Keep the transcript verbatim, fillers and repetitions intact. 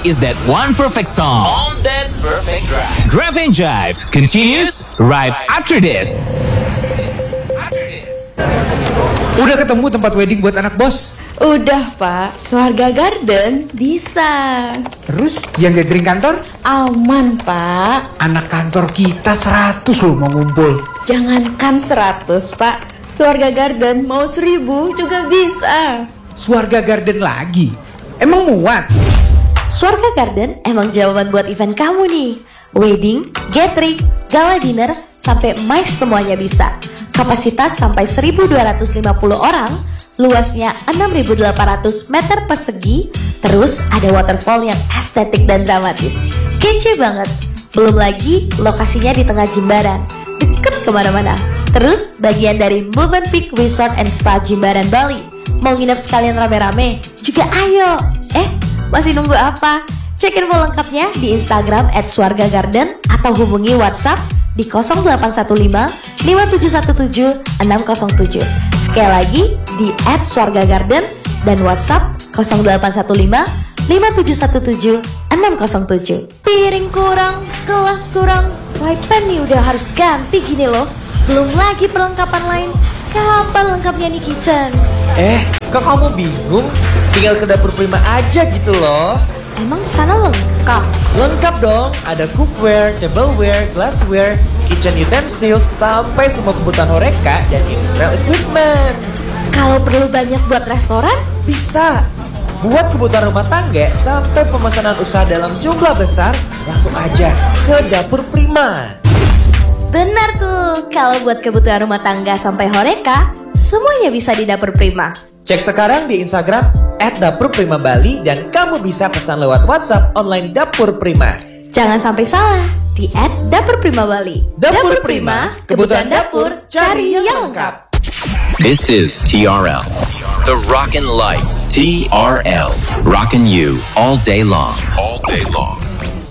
is that one perfect song on that perfect drive. Drive and Jive continues right after this. Udah ketemu tempat wedding buat anak bos? Udah Pak, Swarga Garden bisa. Terus yang gathering kantor? Aman Pak. Anak kantor kita seratus loh mau ngumpul. Jangankan seratus Pak, Swarga Garden mau seribu juga bisa. Swarga Garden lagi? Emang muat? Swarga Garden emang jawaban buat event kamu nih. Wedding, gathering, gala dinner, sampai mais semuanya bisa. Kapasitas sampai seribu dua ratus lima puluh orang, luasnya enam ribu delapan ratus meter persegi, terus ada waterfall yang estetik dan dramatis. Kece banget. Belum lagi lokasinya di tengah Jimbaran, deket kemana-mana. Terus bagian dari Movenpick Resort and Spa Jimbaran Bali. Mau nginep sekalian rame-rame? Juga ayo. Eh, masih nunggu apa? Cek info lengkapnya di Instagram at swarga garden atau hubungi WhatsApp di nol delapan satu lima lima tujuh satu tujuh enam nol tujuh. Sekali lagi di at swarga garden dan WhatsApp nol delapan satu lima lima tujuh satu tujuh enam nol tujuh. Piring kurang, gelas kurang, fry pan nih udah harus ganti gini loh. Belum lagi perlengkapan lain. Kapan lengkapnya nih kitchen? Eh, kok kamu bingung? Tinggal ke Dapur Prima aja gitu loh. Emang sana lengkap? Lengkap dong, ada cookware, tableware, glassware, kitchen utensils, sampai semua kebutuhan Horeca dan industrial equipment. Kalau perlu banyak buat restoran? Bisa. Buat kebutuhan rumah tangga sampai pemesanan usaha dalam jumlah besar, langsung aja ke Dapur Prima. Benar tuh, kalau buat kebutuhan rumah tangga sampai Horeca, semuanya bisa di Dapur Prima. Cek sekarang di Instagram at dapur prima bali dan kamu bisa pesan lewat WhatsApp online Dapur Prima. Jangan sampai salah, di at dapur prima bali. Dapur, Dapur Prima, kebutuhan dapur, cari yang lengkap. This is T R L, the Rockin' Life. T R L, rockin' you all day long. All day long.